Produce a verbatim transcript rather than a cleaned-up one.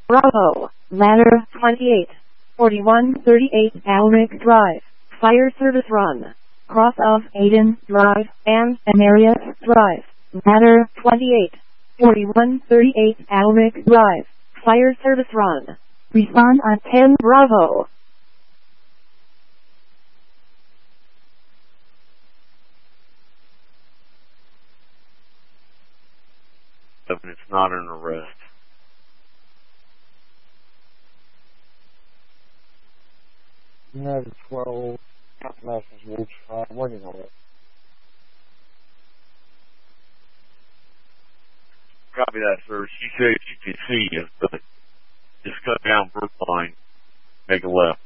Bravo, ladder twenty-eight, forty-one thirty-eight Alric Drive, fire service run, cross of Aiden Drive and Amarius Drive, ladder twenty-eight, forty-one thirty-eight Alric Drive, fire service run. Respond on ten Bravo. It's not an arrest. United twelve, Masters Wolves, uh, working on it. Copy that, sir. She says you can see you, but just cut down Brookline, make a left.